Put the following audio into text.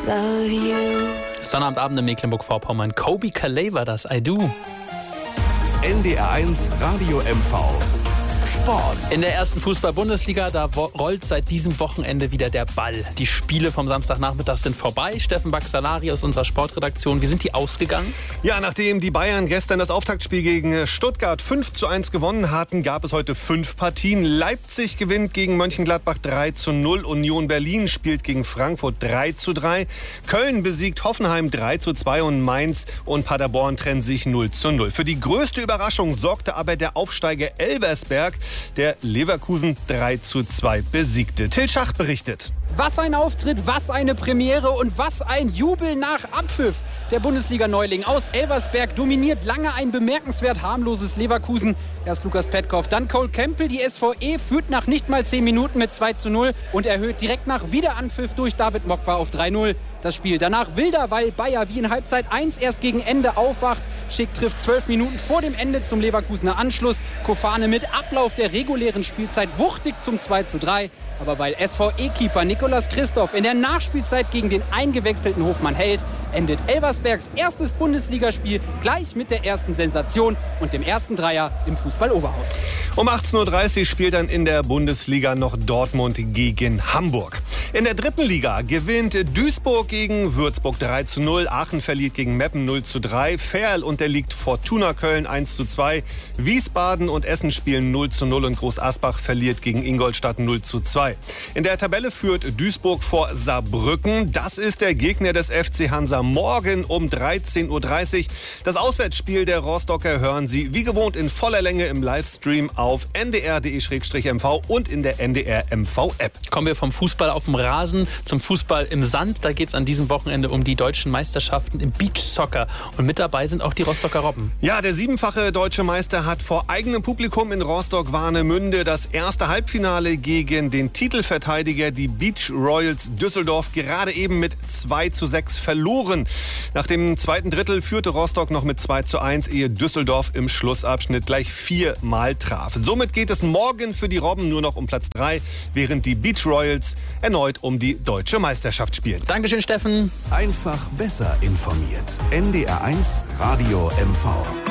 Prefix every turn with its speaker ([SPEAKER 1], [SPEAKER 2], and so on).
[SPEAKER 1] love you.
[SPEAKER 2] Sonnabendabend in Mecklenburg-Vorpommern. Kobi Calais war das, I Do.
[SPEAKER 3] NDR1 Radio MV. Sport.
[SPEAKER 2] In der ersten Fußball-Bundesliga, da rollt seit diesem Wochenende wieder der Ball. Die Spiele vom Samstagnachmittag sind vorbei. Steffen Baxalari aus unserer Sportredaktion, wie sind die ausgegangen?
[SPEAKER 4] Ja, nachdem die Bayern gestern das Auftaktspiel gegen Stuttgart 5:1 gewonnen hatten, gab es heute 5 Partien. Leipzig gewinnt gegen Mönchengladbach 3:0. Union Berlin spielt gegen Frankfurt 3:3. Köln besiegt Hoffenheim 3:2 und Mainz und Paderborn trennen sich 0:0. Für die größte Überraschung sorgte aber der Aufsteiger Elversberg, der Leverkusen 3:2 besiegte. Till Schacht berichtet.
[SPEAKER 5] Was ein Auftritt, was eine Premiere und was ein Jubel nach Abpfiff. Der Bundesliga-Neuling aus Elversberg dominiert lange ein bemerkenswert harmloses Leverkusen. Erst Lukas Petkov, dann Cole Campbell. Die SVE führt nach nicht mal 10 Minuten mit 2:0 und erhöht direkt nach Wiederanpfiff durch David Mokwa auf 3:0. Das Spiel danach wilder, weil Bayer wie in Halbzeit 1 erst gegen Ende aufwacht. Schick trifft 12 Minuten vor dem Ende zum Leverkusener Anschluss. Kofane mit Ablauf der regulären Spielzeit wuchtig zum 2:3. Aber weil SVE-Keeper Nicolas Christoph in der Nachspielzeit gegen den eingewechselten Hofmann hält, endet Elversbergs erstes Bundesligaspiel gleich mit der ersten Sensation und dem ersten Dreier im Fußball-Oberhaus.
[SPEAKER 4] Um 18:30 Uhr spielt dann in der Bundesliga noch Dortmund gegen Hamburg. In der dritten Liga gewinnt Duisburg gegen Würzburg 3:0. Aachen verliert gegen Meppen 0:3. Ferl unterliegt Fortuna Köln 1:2. Wiesbaden und Essen spielen 0:0 und Groß Asbach verliert gegen Ingolstadt 0:2. In der Tabelle führt Duisburg vor Saarbrücken. Das ist der Gegner des FC Hansa. Morgen um 13:30 Uhr. Das Auswärtsspiel der Rostocker hören Sie wie gewohnt in voller Länge im Livestream auf ndr.de/mv und in der NDR MV-App.
[SPEAKER 2] Kommen wir vom Fußball auf dem Rasen zum Fußball im Sand. Da geht es an diesem Wochenende um die deutschen Meisterschaften im Beachsoccer. Und mit dabei sind auch die Rostocker Robben.
[SPEAKER 4] Ja, der 7-fache deutsche Meister hat vor eigenem Publikum in Rostock-Warnemünde das erste Halbfinale gegen den Titelverteidiger, die Beach Royals Düsseldorf, gerade eben mit 2:6 verloren. Nach dem zweiten Drittel führte Rostock noch mit 2:1, ehe Düsseldorf im Schlussabschnitt gleich 4-mal traf. Somit geht es morgen für die Robben nur noch um Platz 3, während die Beach Royals erneut um die deutsche Meisterschaft spielen.
[SPEAKER 2] Dankeschön, Steffen.
[SPEAKER 3] Einfach besser informiert. NDR1 Radio MV.